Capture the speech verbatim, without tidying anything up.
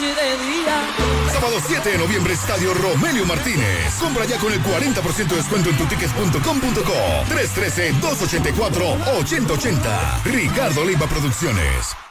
noche y de día. Sábado siete de noviembre, Estadio Romelio Martínez. Compra ya con el cuarenta por ciento de descuento en tutickets punto com punto co. tres uno tres, dos ocho cuatro, ocho cero ocho cero. Ricardo Leiva Producciones.